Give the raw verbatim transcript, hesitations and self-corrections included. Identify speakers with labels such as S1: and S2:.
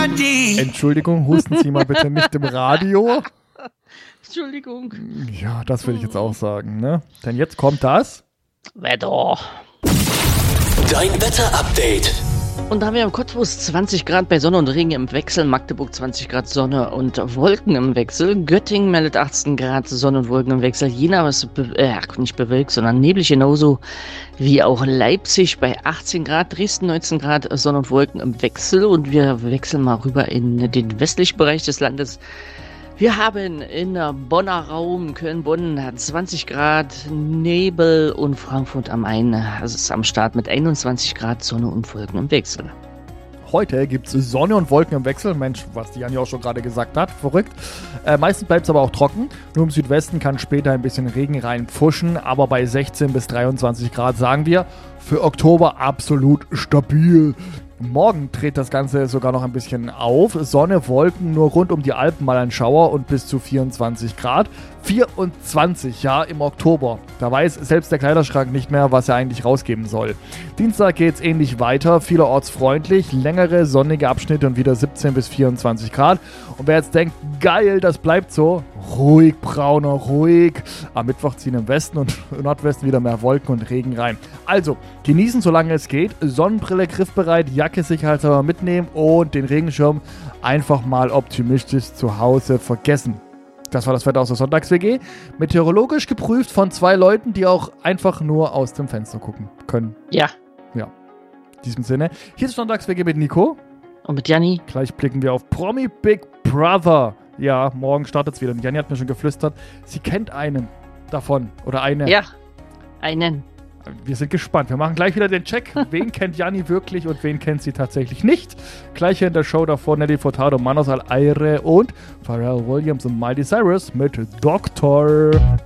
S1: Party.
S2: Entschuldigung, husten Sie mal bitte nicht im Radio.
S3: Entschuldigung.
S2: Ja, das würde ich jetzt auch sagen, ne? Denn jetzt kommt das
S3: Wetter.
S1: Dein Wetter-Update.
S3: Und da haben wir im Cottbus zwanzig Grad bei Sonne und Regen im Wechsel, Magdeburg zwanzig Grad Sonne und Wolken im Wechsel, Göttingen meldet achtzehn Grad Sonne und Wolken im Wechsel, Jena ist be- äh, nicht bewölkt, sondern neblig genauso wie auch Leipzig bei achtzehn Grad, Dresden neunzehn Grad Sonne und Wolken im Wechsel und wir wechseln mal rüber in den westlichen Bereich des Landes. Wir haben in Bonner Raum, Köln-Bonn zwanzig Grad Nebel und Frankfurt am Main ist am Start mit einundzwanzig Grad Sonne und Wolken im Wechsel.
S2: Heute gibt es Sonne und Wolken im Wechsel. Mensch, was die Janni auch schon gerade gesagt hat. Verrückt. Äh, meistens bleibt es aber auch trocken. Nur im Südwesten kann später ein bisschen Regen reinpfuschen. Aber bei sechzehn bis dreiundzwanzig Grad sagen wir, für Oktober absolut stabil. Morgen dreht das Ganze sogar noch ein bisschen auf. Sonne, Wolken, nur rund um die Alpen mal ein Schauer und bis zu vierundzwanzig Grad. vierundzwanzig, ja, im Oktober. Da weiß selbst der Kleiderschrank nicht mehr, was er eigentlich rausgeben soll. Dienstag geht's ähnlich weiter, vielerorts freundlich, längere sonnige Abschnitte und wieder siebzehn bis vierundzwanzig Grad. Und wer jetzt denkt, geil, das bleibt so, ruhig, Brauner, ruhig. Am Mittwoch ziehen im Westen und im Nordwesten wieder mehr Wolken und Regen rein. Also, genießen, solange es geht. Sonnenbrille griffbereit, Jacke sicherheitshalber mitnehmen und den Regenschirm einfach mal optimistisch zu Hause vergessen. Das war das Wetter aus der Sonntags-W G. Meteorologisch geprüft von zwei Leuten, die auch einfach nur aus dem Fenster gucken können.
S3: Ja.
S2: Ja. In diesem Sinne. Hier ist Sonntags-W G mit Nico.
S3: Und mit Janni.
S2: Gleich blicken wir auf Promi Big Brother. Ja, morgen startet es wieder. Und Janni hat mir schon geflüstert, sie kennt einen davon. Oder eine.
S3: Ja, einen.
S2: Wir sind gespannt. Wir machen gleich wieder den Check. Wen kennt Janni wirklich und wen kennt sie tatsächlich nicht? Gleich hier in der Show davor Nelly Furtado, Manos Al Aire und Pharrell Williams und Miley Cyrus mit Doctor.